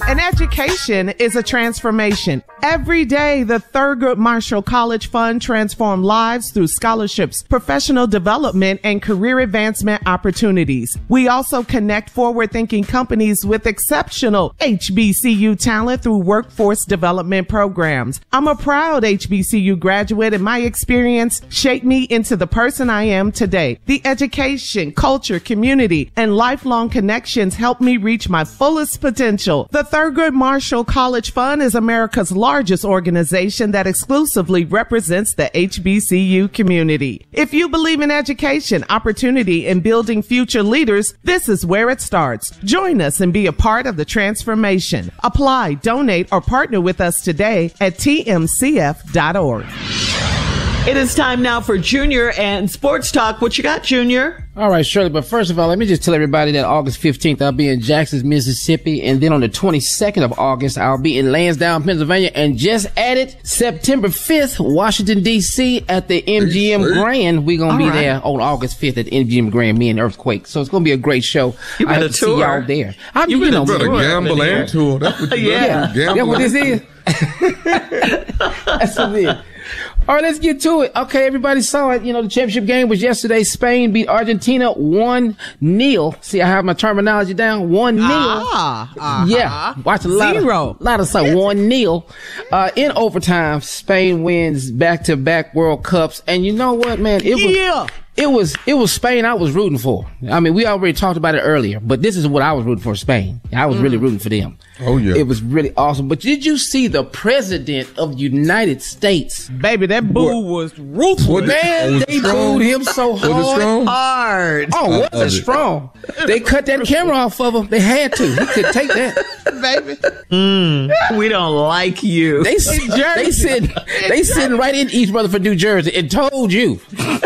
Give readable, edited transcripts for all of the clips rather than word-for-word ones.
An education is a transformation. Every day, the Thurgood Marshall College Fund transforms lives through scholarships, professional development, and career advancement opportunities. We also connect forward-thinking companies with exceptional HBCU talent through workforce development programs. I'm a proud HBCU graduate, and my experience shaped me into the person I am today. The education, culture, community, and lifelong connections helped me reach my fullest potential. The Thurgood Marshall College Fund is America's largest organization that exclusively represents the HBCU community. If you believe in education, opportunity, and building future leaders, this is where it starts. Join us and be a part of the transformation. Apply, donate, or partner with us today at tmcf.org. It is time now for Junior and Sports Talk. What you got, Junior? All right, Shirley, but first of all, let me just tell everybody that August 15th, I'll be in Jackson, Mississippi, and then on the 22nd of August, I'll be in Lansdowne, Pennsylvania, and just added September 5th, Washington, D.C. at the MGM Grand. We're going to be there on August 5th at the MGM Grand, me and Earthquake. So it's going to be a great show. You better see y'all there. You better gamble and tour. That's what you That's what this is. That's what it is. All right, let's get to it. Okay, everybody saw it. You know, the championship game was yesterday. Spain beat Argentina 1-0. See, I have my terminology down. 1-0. Yeah. Watch a lot of stuff. 1-0. In overtime, Spain wins back-to-back World Cups. And you know what, man? It was Spain I was rooting for. I mean, we already talked about it earlier, but this is what I was rooting for, Spain. I was really rooting for them. Oh, yeah. It was really awesome. But did you see the president of the United States? Baby, that boo was ruthless. Man, they booed him so hard. Oh, was it strong? They cut that camera off of him. They had to. He could take that. Baby. We don't like you. They sitting right in East Rutherford, New Jersey, and told you.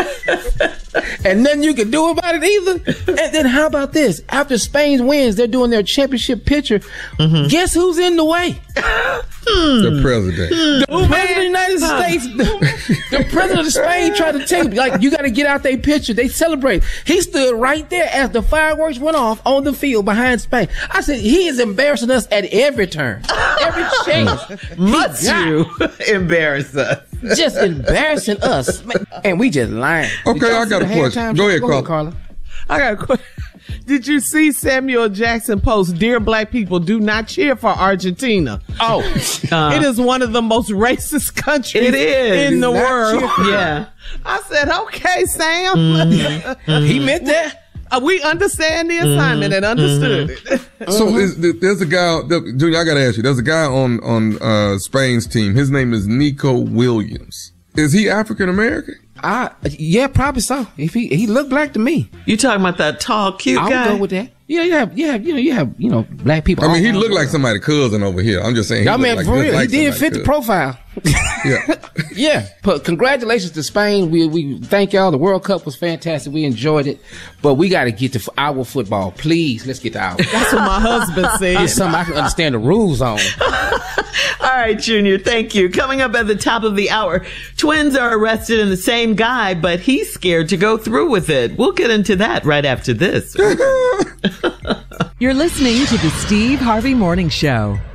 And nothing you can do about it either. And then how about this? After Spain wins, they're doing their championship picture. Guess who's in the way? The president. The president of the United States. The president of Spain tried to take, like, you got to get out their picture. They celebrate. He stood right there as the fireworks went off on the field behind Spain. I said, he is embarrassing us at every turn. Every chance. Must you embarrass us? Just embarrassing us. And we just lying. Okay, I got a question. Go ahead, Carla. I got a question. Did you see Samuel Jackson post, "Dear Black people, do not cheer for Argentina"? Oh, it is one of the most racist countries in the world. Yeah. I said, okay, Sam. He meant that. We understand the assignment and understood it. So there's a guy, Junior, I got to ask you, there's a guy on Spain's team. His name is Nico Williams. Is he African American? Yeah, probably so. If he looked black to me. You talking about that tall, cute guy? I would go with that. Yeah, you have black people. I mean, he looked like somebody's cousin over here. I'm just saying. I mean, for real, he did fit the profile. Yeah. Yeah. But congratulations to Spain. We thank y'all. The World Cup was fantastic. We enjoyed it. But we got to get to our football. Please, let's get to our. That's what my husband said. It's something I can understand the rules on. All right, Junior, thank you. Coming up at the top of the hour, twins are arrested in the same guy, but he's scared to go through with it. We'll get into that right after this. You're listening to the Steve Harvey Morning Show.